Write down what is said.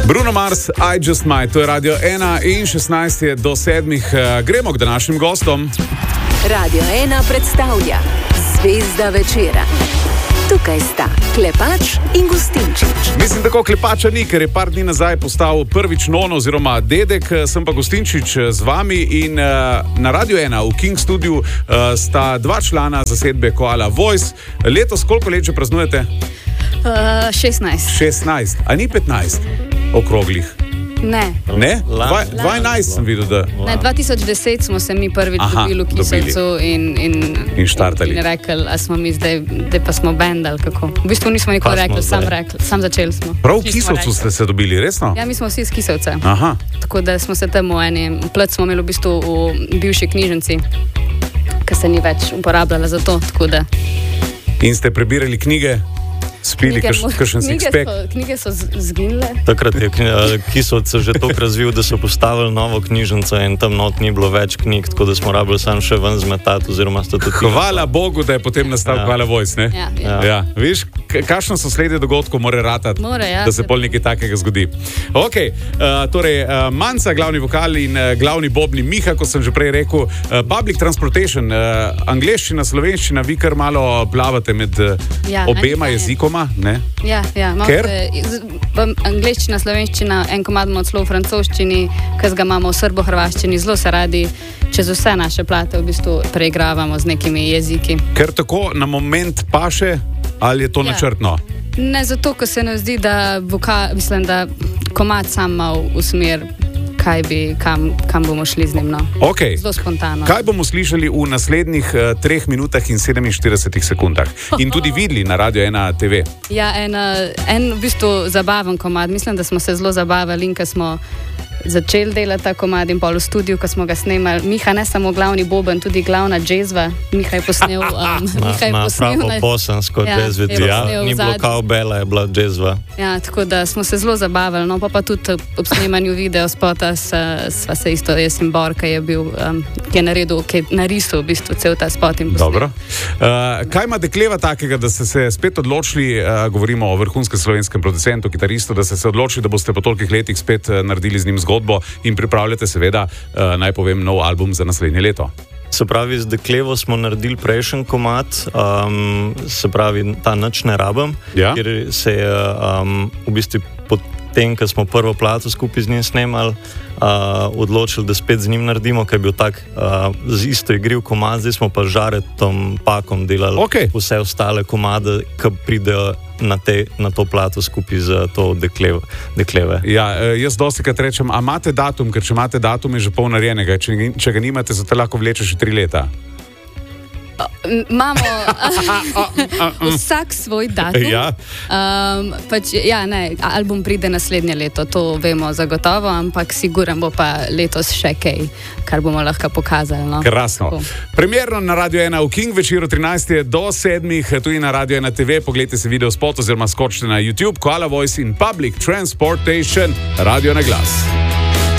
Bruno Mars, I Just Might, to je Radio 1 in 16 do 7. Gremo k današnjim gostom. Radio 1 predstavlja Zvezda večera. Tukaj sta Klepač in Gustinčič. Mislim, tako Klepača ni, ker je par dni nazaj postal prvič nono oziroma dedek, sem pa Gustinčič z vami in na Radio 1 v King Studiu sta dva člana zasedbe Koala Voice. Letos koliko let že praznujete? 16. 16, a ni 15 okroglih? Ne. Ne? 12 sem videl, da... Ne, 2010 smo se mi prvič dobili v Kiselcu in štartali. In rekli, a smo mi zdaj pa smo band ali kako. V bistvu nismo nikoli rekli, sam začeli smo. Prav v Kiselcu ste se dobili, resno? Ja, mi smo vsi iz Kiselca. Aha. Tako da smo se tam v eni plec smo imeli v bistvu v bivši knjižnici, ki se ni več uporabljala za to, tako da... In ste prebirali knjige? Spili kakšen six-pack? Knjige so zginile. Takrat je Kisovec že toliko razvil, da so postavili novo knjižnico in tam not ni bilo več knjig, tako da smo rabili sam še ven zmetati oziroma statutino. Hvala Bogu, da je potem nastal Koala Voice, ne? Ja. Viš, kakšno so sledje dogodkov mora ratati, da se pol nekaj takega zgodi. Ok, torej Manca, glavni vokal in glavni bobni Miha, kot sem že prej rekel. Public transportation, angleščina, slovenščina, vi kar malo plavate med obema jezikoma. Ne? Ja. Ker? Angleščina, slovenščina, en komad imamo celo v francoščini, ki ga imamo v srbo-hrvaščini, zelo se radi čez vse naše plate v bistvu preigravamo z nekimi jeziki. Ker tako na moment paše, ali je to načrtno? Ne, zato, ker se nam zdi, da da komad sam mal v smer, kam bomo šli z njim. No. Okay. Zelo spontano. Kaj bomo slišali v naslednjih 3 minutah in 47 sekundah? In tudi videli na Radio 1 TV. Ja, en v bistvu zabaven komad. Mislim, da smo se zelo zabavali in ko smo začeli delati ta komad in pol v studiu, ko smo ga snemali. Miha ne samo glavni boben, tudi glavna džezva. Miha je posnel... Pravo bosansko džezviti. Ni bilo kao Bela, je bila džezva. Ja, tako da smo se zelo zabavali. No, pa tudi ob snemanju video spota sva se isto, jaz in Bor, ki je bil, ki je naredil, ki je narisal v bistvu cel ta spot in posnel. Dobro. Kaj ima dekleva takega, da ste se spet odločili, govorimo o vrhunskem slovenskem producentu, kitaristu, da ste se odločili, da boste po tolikih letih spet naredili z njim zgodbo in pripravljate seveda, naj povem, nov album za naslednje leto. Se pravi, z deklevo smo naredili prejšnji komad, se pravi, ta Nič ne rabim, kjer se je v bistvu potem, ko smo prvo plato skupaj z njim snemali, odločili, da spet z njim naredimo, ker je bil tak z isto igriv komad, zdaj smo pa Žaretom Pakom delali vse ostale komade, ki pridejo na to plato skupaj z to dekleve. Ja, jaz dostikrat rečem, a imate datum, ker če imate datum, je že pol narejenega, če ga nimate, zato lahko vleče še 3 leta. Imamo vsak svoj datum. Album pride naslednje leto, to vemo zagotovo, ampak siguran bo pa letos še kaj, kar bomo lahko pokazali. No? Krasno. Premierno na Radio 1 v King večeru 13 do 7, tudi na Radio 1 TV, pogledajte se video spot oziroma skočite na YouTube, Koala Voice in Public Transportation, Radio na glas.